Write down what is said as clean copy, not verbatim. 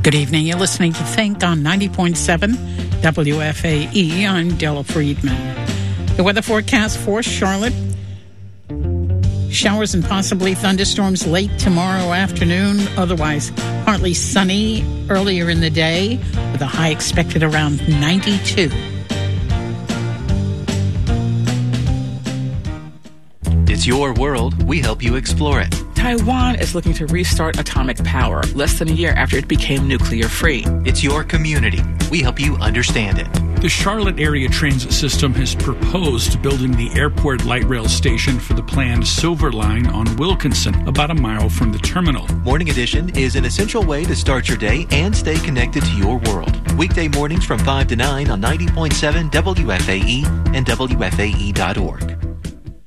Good evening. You're listening to Think on 90.7 WFAE. I'm Della Friedman. The weather forecast for Charlotte. Showers and possibly thunderstorms late tomorrow afternoon. Otherwise, partly sunny earlier in the day with a high expected around 92. It's your world. We help you explore it. Taiwan is looking to restart atomic power less than a year after it became nuclear-free. It's your community. We help you understand it. The Charlotte Area Transit System has proposed building the airport light rail station for the planned Silver Line on Wilkinson, about a mile from the terminal. Morning Edition is an essential way to start your day and stay connected to your world. Weekday mornings from 5 to 9 on 90.7 WFAE and WFAE.org.